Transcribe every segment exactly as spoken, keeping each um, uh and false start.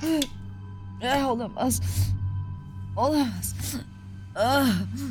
Eh, olamaz. Olamaz. Ah.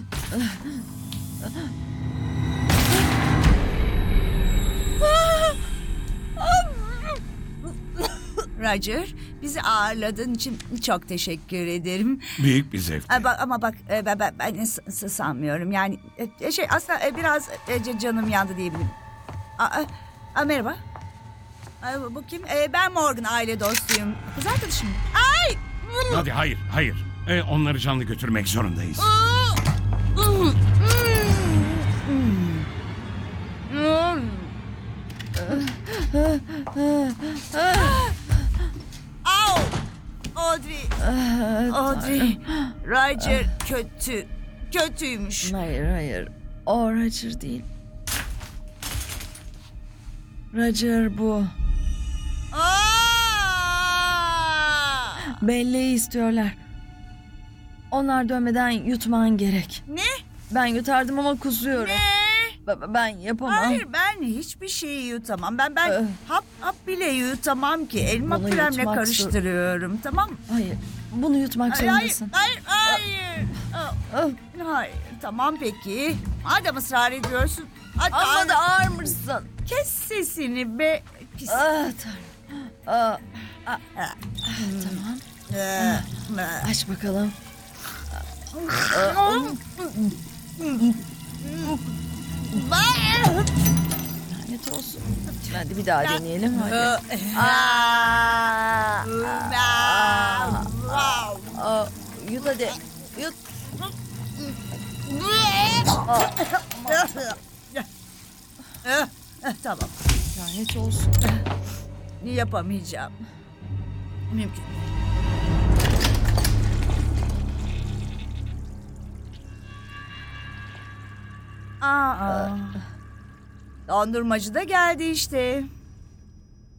Roger, bizi ağırladığın için çok teşekkür ederim. Büyük bir zevk. Ama bak, ama bak e, ben, ben, ben s- s- sanmıyorum. Yani e, şey aslında e, biraz e, c- canım yandı diyebilirim. Aa, aa, merhaba. Aa, bu kim? E, ben Morgan, aile dostuyum. Kız arkadaşım mı? Ay! Hadi hayır, hayır. E, onları canlı götürmek zorundayız. Au! Audrey, Audrey. Roger kötü. Kötüymüş. Hayır, hayır. O Roger değil. Roger bu. Aa! Belleği istiyorlar. Onlar dönmeden yutman gerek. Ne? Ben yutardım ama kusuyorum. Ne? Ba- Ben yapamam. Hayır, ben hiçbir şeyi yutamam. Ben ben Ee. hap hap bile yutamam ki. Elma Bunu kremle yutmak karıştırıyorum, tamam mı? Hayır. Bunu yutmak Hayır, hayır, zorundasın. hayır, hayır. Aa, Ah, Hayır, tamam peki. Madem ısrar ediyorsun. Hadi Amma da hadi. ağırmışsın. Kes sesini be. Pis. Ah tanrım. Ah, Ah, ah, tamam. eh, eh. Aç bakalım. Lanet olsun. Hadi bir daha deneyelim. Hadi. Ah, Ah, wow. ah, yut hadi. Yut. Eh, eh, Tamam. Lanet olsun. Yapamayacağım. Mümkün değil. Aa, dondurmacı da geldi işte.